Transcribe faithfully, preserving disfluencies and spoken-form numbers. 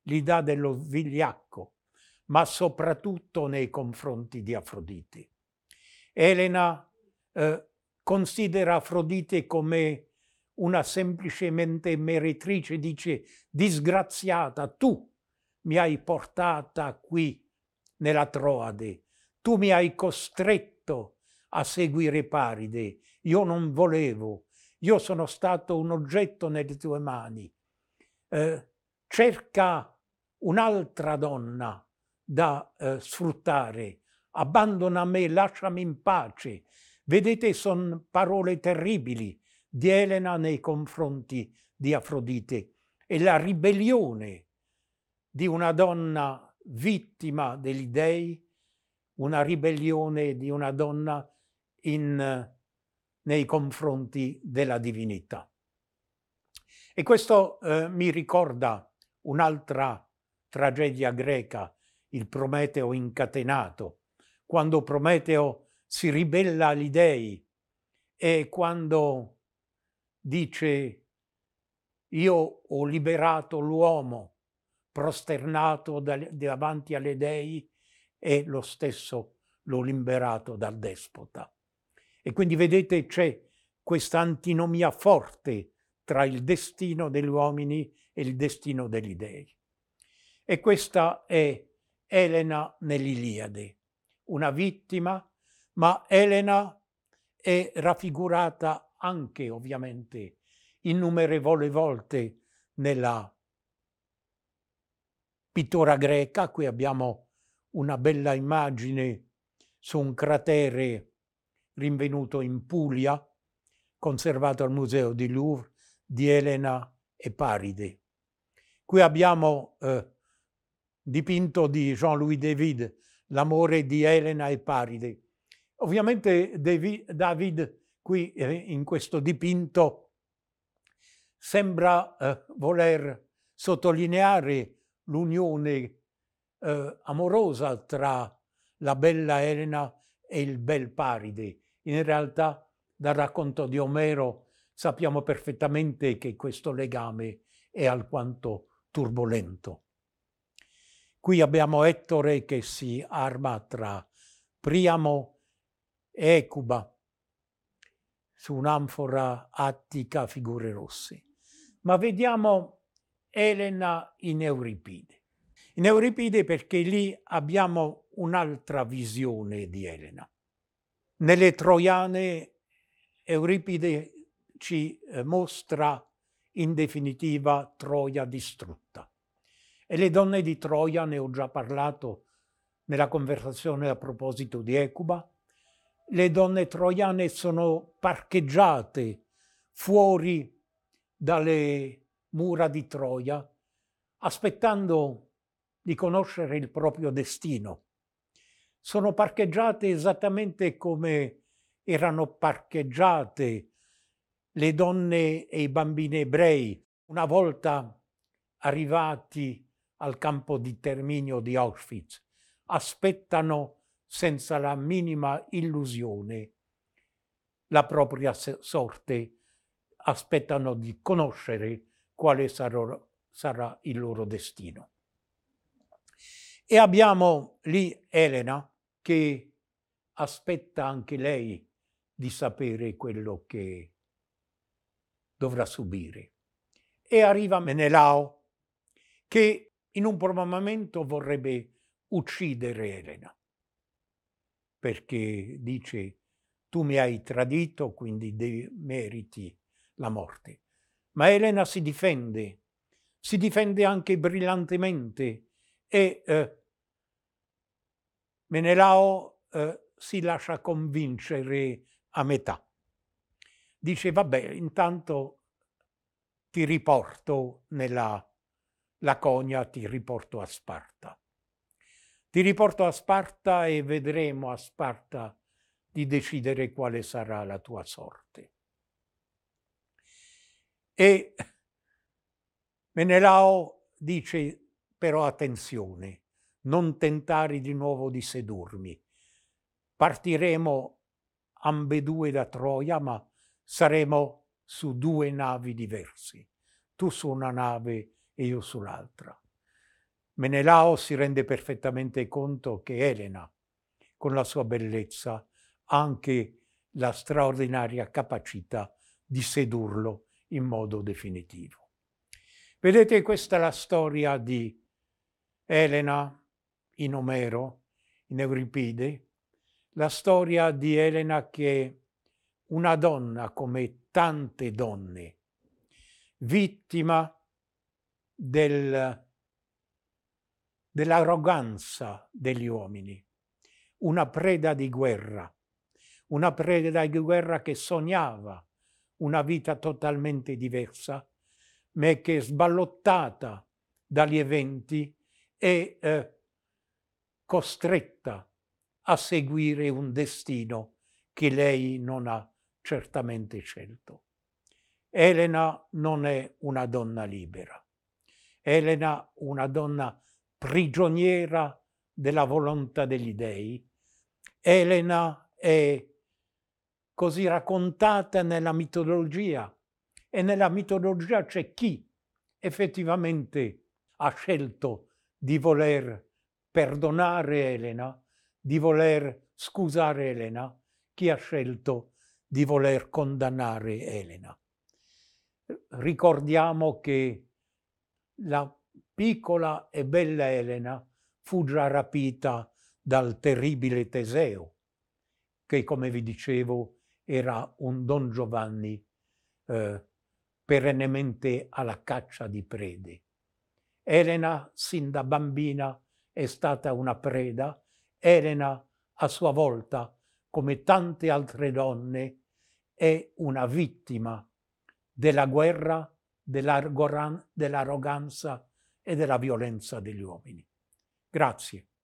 gli dà dello vigliacco, ma soprattutto nei confronti di Afrodite. Elena eh, considera Afrodite come una semplicemente meretrice, dice: disgraziata, tu mi hai portata qui nella Troade, tu mi hai costretto a seguire Paride, io non volevo, io sono stato un oggetto nelle tue mani. Eh, cerca un'altra donna da eh, sfruttare, abbandona me, lasciami in pace. Vedete, sono parole terribili di Elena nei confronti di Afrodite. È la ribellione di una donna vittima degli dei, una ribellione di una donna in, nei confronti della divinità. E questo eh, mi ricorda un'altra tragedia greca, il Prometeo incatenato, quando Prometeo si ribella agli dei e quando dice: io ho liberato l'uomo prosternato davanti alle dei e lo stesso l'ho liberato dal despota. E quindi vedete, c'è questa antinomia forte tra il destino degli uomini e il destino degli dei. E questa è Elena nell'Iliade, una vittima, ma Elena è raffigurata anche ovviamente innumerevoli volte nella pittura greca. Qui abbiamo una bella immagine su un cratere rinvenuto in Puglia, conservato al Museo di Louvre, di Elena e Paride. Qui abbiamo eh, dipinto di Jean-Louis David l'amore di Elena e Paride. Ovviamente David, David qui eh, in questo dipinto sembra eh, voler sottolineare l'unione eh, amorosa tra la bella Elena e il bel Paride. In realtà, dal racconto di Omero sappiamo perfettamente che questo legame è alquanto turbolento. Qui abbiamo Ettore che si arma tra Priamo e Ecuba su un'anfora attica, figure rosse. Ma vediamo Elena in Euripide. In Euripide perché lì abbiamo un'altra visione di Elena. Nelle Troiane Euripide ci mostra in definitiva Troia distrutta. E le donne di Troia, ne ho già parlato nella conversazione a proposito di Ecuba, le donne troiane sono parcheggiate fuori dalle mura di Troia, aspettando di conoscere il proprio destino. Sono parcheggiate esattamente come erano parcheggiate le donne e i bambini ebrei una volta arrivati al campo di terminio di Auschwitz. Aspettano senza la minima illusione la propria sorte, aspettano di conoscere quale sarà, sarà il loro destino. E abbiamo lì Elena che aspetta anche lei di sapere quello che dovrà subire. E arriva Menelao che in un primo momento vorrebbe uccidere Elena, perché dice: tu mi hai tradito, quindi devi, meriti la morte. Ma Elena si difende, si difende anche brillantemente e eh, Menelao eh, si lascia convincere a metà. Dice: vabbè, intanto ti riporto nella Laconia, ti riporto a Sparta. Ti riporto a Sparta e vedremo a Sparta di decidere quale sarà la tua sorte. E Menelao dice: però attenzione, non tentare di nuovo di sedurmi. Partiremo ambedue da Troia, ma saremo su due navi diverse. Tu su una nave e io sull'altra. Menelao si rende perfettamente conto che Elena, con la sua bellezza, ha anche la straordinaria capacità di sedurlo in modo definitivo. Vedete, questa è la storia di Elena in Omero, in Euripide, la storia di Elena che è una donna come tante donne, vittima del, dell'arroganza degli uomini, una preda di guerra, una preda di guerra che sognava una vita totalmente diversa, ma che sballottata dagli eventi è eh, costretta a seguire un destino che lei non ha certamente scelto. Elena non è una donna libera. Elena una donna prigioniera della volontà degli dei. Elena è così raccontata nella mitologia, e nella mitologia c'è chi effettivamente ha scelto di voler perdonare Elena, di voler scusare Elena, chi ha scelto di voler condannare Elena. Ricordiamo che la piccola e bella Elena fu già rapita dal terribile Teseo, che, come vi dicevo, era un Don Giovanni eh, perennemente alla caccia di prede. Elena, sin da bambina, è stata una preda. Elena, a sua volta, come tante altre donne, è una vittima della guerra, dell'arroganza e della violenza degli uomini. Grazie.